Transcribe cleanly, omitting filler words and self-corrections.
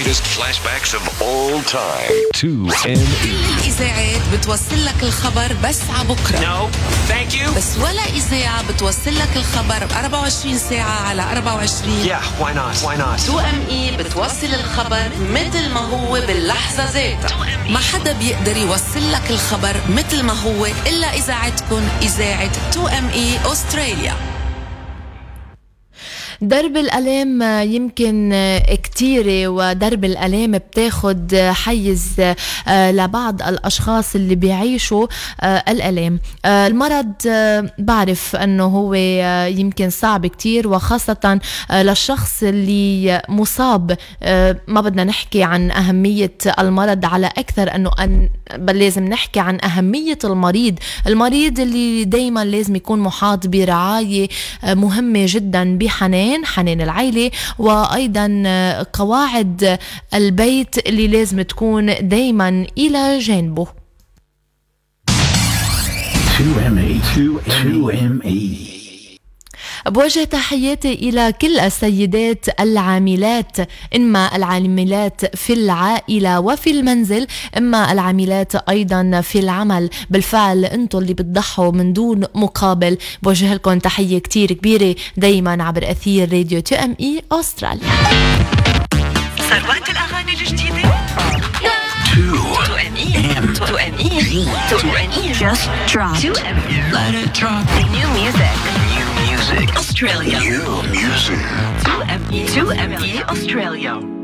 greatest flashbacks of all time. 2ME. كل الإذاعات بتوصل لك الخبر بس عبكرة. No, thank you. بس ولا إذاعة بتوصل لك الخبر 24 ساعة على 24. Yeah, why not? Why not? 2ME بتوصل الخبر مثل ما هو باللحظة ذاتها. ما حدا بيقدر يوصل لك الخبر مثل ما هو إلا إذاعتكم، إذاعة 2ME أستراليا. درب الألام يمكن كتيرة، ودرب الألام بتاخد حيز لبعض الأشخاص اللي بيعيشوا الألام. المرض بعرف أنه هو يمكن صعب كتير، وخاصة للشخص اللي مصاب. ما بدنا نحكي عن أهمية المرض على أكثر أنه بل لازم نحكي عن أهمية المريض اللي دايما لازم يكون محاط برعاية مهمة جدا، بحنان العيلة، وأيضا قواعد البيت اللي لازم تكون دايما إلى جانبه. 2ME. بوجه تحياتي إلى كل السيدات العاملات، إما العاملات في العائلة وفي المنزل، إما العاملات أيضا في العمل. بالفعل أنتم اللي بتضحوا من دون مقابل. بوجه لكم تحية كتير كبيرة دايما عبر أثير راديو 2ME أستراليا. صار وقت الأغاني الجديدة. 2ME. Just drop. 2ME. Let it drop. New music. Australia. New music. 2ME Australia.